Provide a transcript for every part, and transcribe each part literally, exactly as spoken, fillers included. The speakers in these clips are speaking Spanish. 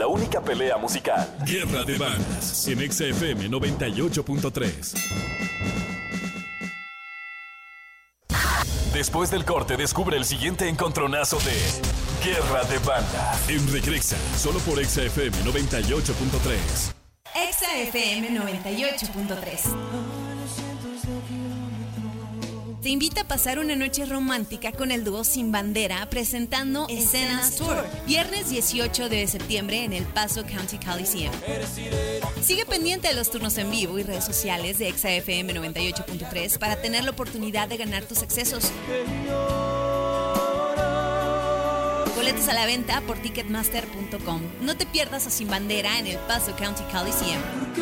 la única pelea musical. Guerra de Bandas en Exa F M noventa y ocho punto tres. Después del corte, descubre el siguiente encontronazo de Guerra de Bandas. En Regresa, solo por Exa F M noventa y ocho punto tres. Exa F M noventa y ocho punto tres. Te invita a pasar una noche romántica con el dúo Sin Bandera presentando Escenas Tour, viernes dieciocho de septiembre en El Paso County Coliseum. Sigue pendiente de los turnos en vivo y redes sociales de Exa F M noventa y ocho punto tres para tener la oportunidad de ganar tus accesos. Boletos a la venta por ticketmaster punto com. No te pierdas a Sin Bandera en El Paso County Coliseum.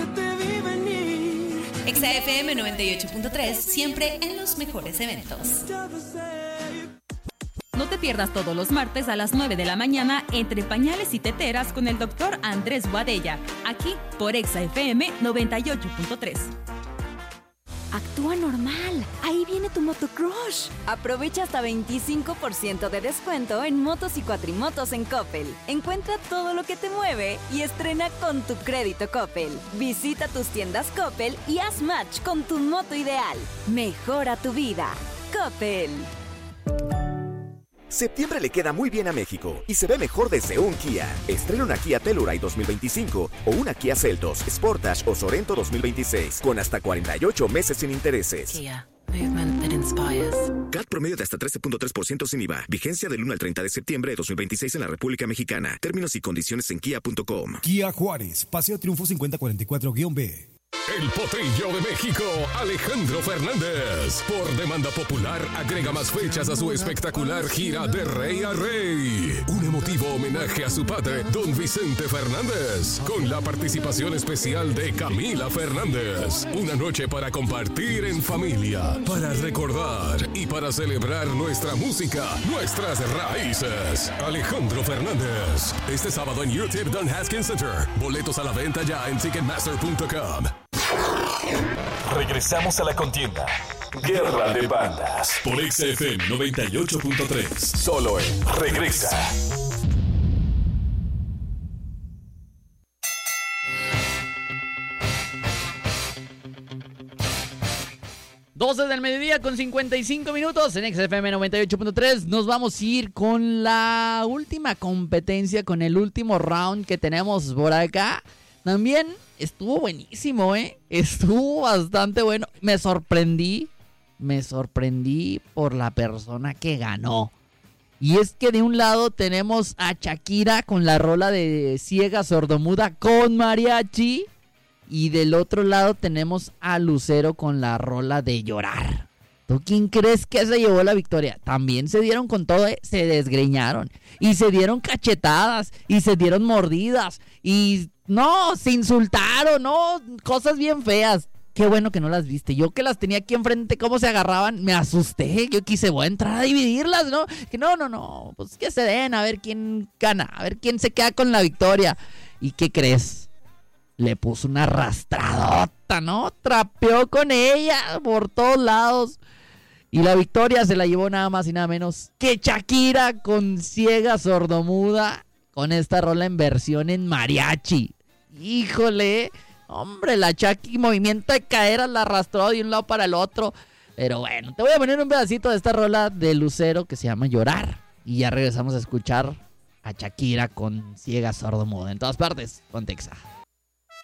Exa F M noventa y ocho punto tres, siempre en los mejores eventos. No te pierdas todos los martes a las nueve de la mañana Entre Pañales y Teteras con el doctor Andrés Guadella, aquí por Exa F M noventa y ocho punto tres. Actúa normal. Ahí viene tu motocrush. Aprovecha hasta veinticinco por ciento de descuento en motos y cuatrimotos en Coppel. Encuentra todo lo que te mueve y estrena con tu crédito Coppel. Visita tus tiendas Coppel y haz match con tu moto ideal. Mejora tu vida. Coppel. Septiembre le queda muy bien a México y se ve mejor desde un Kia. Estrena una Kia Telluride dos mil veinticinco o una Kia Seltos, Sportage o Sorento dos mil veintiséis con hasta cuarenta y ocho meses sin intereses. Kia, movement that inspires. C A T promedio de hasta trece punto tres por ciento sin I V A. Vigencia del uno al treinta de septiembre de dos mil veintiséis en la República Mexicana. Términos y condiciones en kia punto com. Kia Juárez, Paseo Triunfo cincuenta cuarenta y cuatro B. El potrillo de México, Alejandro Fernández. Por demanda popular, agrega más fechas a su espectacular gira de rey a rey. Un emotivo homenaje a su padre, don Vicente Fernández, con la participación especial de Camila Fernández. Una noche para compartir en familia, para recordar y para celebrar nuestra música, nuestras raíces. Alejandro Fernández. Este sábado en U T I P Don Haskins Center. Boletos a la venta ya en ticketmaster punto com. Regresamos a la contienda. Guerra de Bandas. Por Exa F M noventa y ocho punto tres. Solo en Regresa. doce del mediodía con cincuenta y cinco minutos en Exa F M noventa y ocho punto tres. Nos vamos a ir con la última competencia, con el último round que tenemos por acá. También estuvo buenísimo, ¿eh? Estuvo bastante bueno. Me sorprendí, me sorprendí por la persona que ganó. Y es que de un lado tenemos a Shakira con la rola de Ciega Sordomuda con mariachi. Y del otro lado tenemos a Lucero con la rola de Llorar. ¿Tú quién crees que se llevó la victoria? También se dieron con todo, ¿eh? Se desgreñaron. Y se dieron cachetadas. Y se dieron mordidas. Y no, se insultaron, no, cosas bien feas. Qué bueno que no las viste. Yo que las tenía aquí enfrente, cómo se agarraban, me asusté. Yo quise, voy a entrar a dividirlas, ¿no? Que no, no, no, pues que se den, a ver quién gana, a ver quién se queda con la victoria. ¿Y qué crees? Le puso una arrastradota, ¿no? Trapeó con ella por todos lados. Y la victoria se la llevó nada más y nada menos que Shakira con Ciega Sordomuda, con esta rola en versión en mariachi. Híjole, hombre, la Shaki movimiento de caderas la arrastró de un lado para el otro. Pero bueno, te voy a poner un pedacito de esta rola de Lucero que se llama Llorar. Y ya regresamos a escuchar a Shakira con Ciega Sordomuda. En todas partes, con Exa.